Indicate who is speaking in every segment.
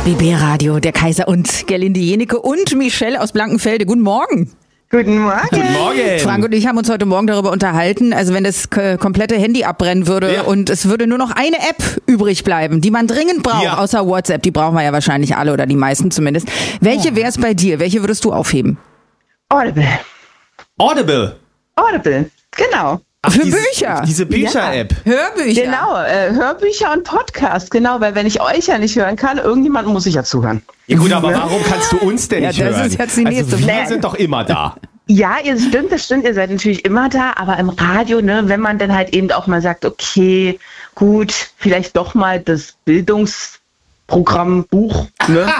Speaker 1: RBB Radio, der Kaiser und Gerlinde Jenecke und Michelle aus Blankenfelde. Guten Morgen.
Speaker 2: Guten Morgen.
Speaker 3: Guten Morgen.
Speaker 1: Frank und ich haben uns heute Morgen darüber unterhalten, also wenn das komplette Handy abbrennen würde und es würde nur noch eine App übrig bleiben, die man dringend braucht, außer WhatsApp, die brauchen wir ja wahrscheinlich alle oder die meisten zumindest. Welche wäre es bei dir? Welche würdest du aufheben?
Speaker 3: Audible,
Speaker 2: genau.
Speaker 1: Für Bücher.
Speaker 3: Diese Bücher-App.
Speaker 1: Hörbücher.
Speaker 2: Genau, Hörbücher und Podcast, genau, weil wenn ich euch ja nicht hören kann, irgendjemand muss ich ja zuhören.
Speaker 3: Ja gut, aber warum kannst du uns denn nicht
Speaker 1: das
Speaker 3: hören?
Speaker 1: ist jetzt die nächste
Speaker 3: also wir
Speaker 1: Frage.
Speaker 3: sind doch immer da.
Speaker 2: Ja, das stimmt, ihr seid natürlich immer da, aber im Radio, ne, wenn man dann halt eben auch mal sagt, okay, gut, vielleicht doch mal das Bildungsprogramm Buch, ne,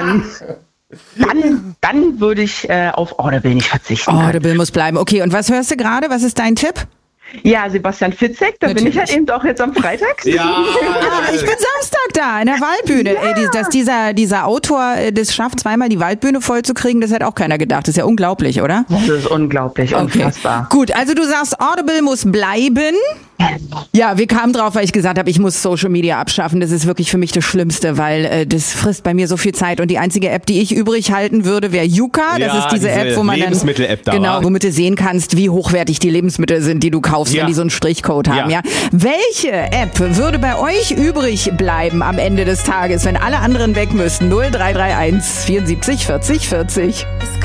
Speaker 2: dann würde ich auf Audible nicht verzichten.
Speaker 1: Audible muss bleiben. Okay, und was hörst du gerade? Was ist dein Tipp?
Speaker 2: Ja, Sebastian Fitzek, da bin ich halt eben auch jetzt am Freitag.
Speaker 3: Ja.
Speaker 1: Ich bin Samstag da, in der Waldbühne.
Speaker 2: Ja.
Speaker 1: Ey, dass dieser Autor das schafft, zweimal die Waldbühne voll zu kriegen, das hätte auch keiner gedacht. Das ist ja unglaublich, oder?
Speaker 2: Das ist unglaublich, unfassbar.
Speaker 1: Gut, also du sagst, Audible muss bleiben. Ja, wir kamen drauf, weil ich gesagt habe, ich muss Social Media abschaffen. Das ist wirklich für mich das Schlimmste, weil das frisst bei mir so viel Zeit. Und die einzige App, die ich übrig halten würde, wäre Yuka. Das ist diese App, wo man
Speaker 3: Lebensmittel-App
Speaker 1: dann womit du sehen kannst, wie hochwertig die Lebensmittel sind, die du kaufst, wenn die so einen Strichcode haben. Ja. Welche App würde bei euch übrig bleiben am Ende des Tages, wenn alle anderen weg müssen? 0331 74 40 40.